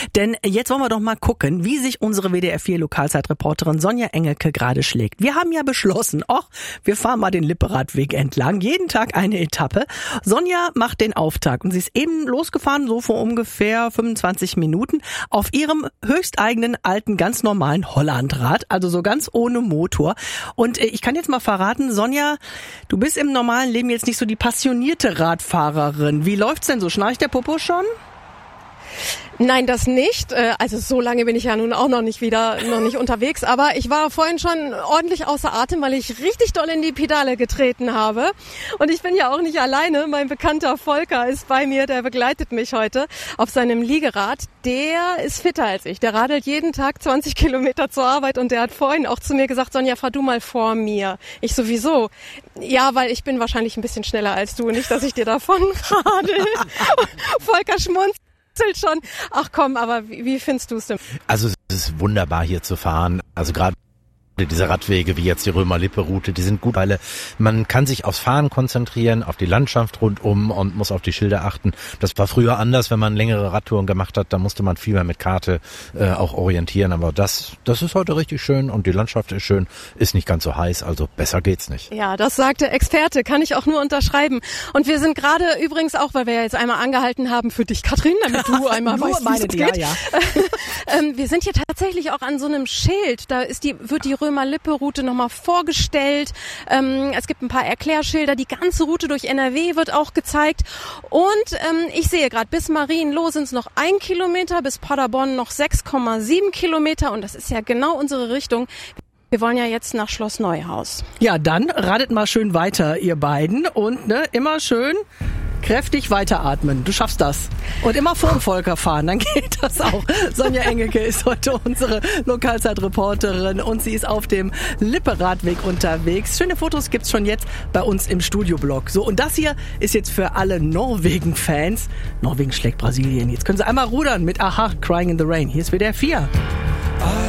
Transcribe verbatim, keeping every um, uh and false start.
Denn jetzt wollen wir doch mal gucken, wie sich unsere W D R vier Lokalzeitreporterin Sonja Engelke gerade schlägt. Wir haben ja beschlossen, ach, wir fahren mal den Lipperadweg entlang, jeden Tag eine Etappe. Sonja macht den Auftakt und sie ist eben losgefahren, so vor ungefähr fünfundzwanzig Minuten, auf ihrem höchsteigenen alten, ganz normalen Hollandrad, also so ganz ohne Motor. Und ich kann jetzt mal verraten, Sonja, du bist im normalen Leben jetzt nicht so die passionierte Radfahrerin. Wie läuft's denn so? Schnarcht der Popo schon? Nein, das nicht. Also so lange bin ich ja nun auch noch nicht wieder, noch nicht unterwegs. Aber ich war vorhin schon ordentlich außer Atem, weil ich richtig doll in die Pedale getreten habe. Und ich bin ja auch nicht alleine. Mein Bekannter Volker ist bei mir, der begleitet mich heute auf seinem Liegerad. Der ist fitter als ich. Der radelt jeden Tag zwanzig Kilometer zur Arbeit und der hat vorhin auch zu mir gesagt, Sonja, fahr du mal vor mir. Ich sowieso. Ja, weil ich bin wahrscheinlich ein bisschen schneller als du. Nicht, dass ich dir davon radel. Volker schmunzelt schon. Ach komm, aber wie, wie findest du es denn? Also es ist wunderbar hier zu fahren. Also gerade diese Radwege wie jetzt die Römer-Lippe-Route, die sind gut, weil man kann sich aufs Fahren konzentrieren, auf die Landschaft rundum und muss auf die Schilder achten. Das war früher anders, wenn man längere Radtouren gemacht hat, da musste man viel mehr mit Karte äh, auch orientieren. Aber das, das ist heute richtig schön und die Landschaft ist schön, ist nicht ganz so heiß, also besser geht's nicht. Ja, das sagt der Experte, kann ich auch nur unterschreiben. Und wir sind gerade übrigens auch, weil wir ja jetzt einmal angehalten haben für dich, Katrin, damit du einmal weißt, wie es geht. Ja, ja. ähm, wir sind hier tatsächlich auch an so einem Schild, da ist die, wird die Römer-Lippe-Route nochmal vorgestellt. Ähm, es gibt ein paar Erklärschilder. Die ganze Route durch N R W wird auch gezeigt. Und ähm, ich sehe gerade, bis Marienloh sind es noch ein Kilometer, bis Paderborn noch sechs Komma sieben Kilometer. Und das ist ja genau unsere Richtung. Wir wollen ja jetzt nach Schloss Neuhaus. Ja, dann radet mal schön weiter, ihr beiden. Und ne, immer schön kräftig weiteratmen. Du schaffst das. Und immer vor dem Volker fahren, dann geht das auch. Sonja Engelke ist heute unsere Lokalzeitreporterin und sie ist auf dem Lipperadweg unterwegs. Schöne Fotos gibt's schon jetzt bei uns im Studioblog. So, und das hier ist jetzt für alle Norwegen-Fans. Norwegen schlägt Brasilien. Jetzt können sie einmal rudern mit Aha, Crying in the Rain. Hier ist W D R vier.